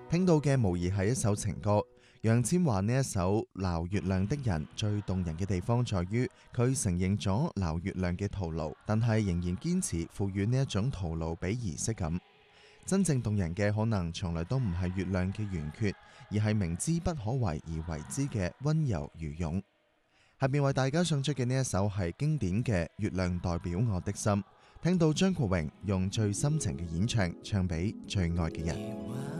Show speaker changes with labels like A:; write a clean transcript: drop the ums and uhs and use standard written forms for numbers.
A: 聽到嘅無疑係一首情歌。楊千嬅呢一首《撈月亮的人》最動人嘅地方在於，佢承認咗撈月亮嘅徒勞，但係仍然堅持賦予呢一種徒勞俾儀式感。真正動人嘅可能從來都唔係月亮嘅圓缺，而係明知不可為而為之嘅溫柔如湧。下面為大家送出嘅呢一首係經典嘅《月亮代表我的心》，聽到張國榮用最深情嘅演唱，唱俾最愛嘅人。